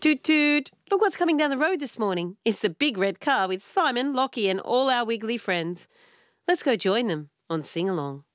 Toot toot! Look what's coming down the road this morning. It's the big red car with Simon, Lockie and all our wiggly friends. Let's go join them on Sing Along.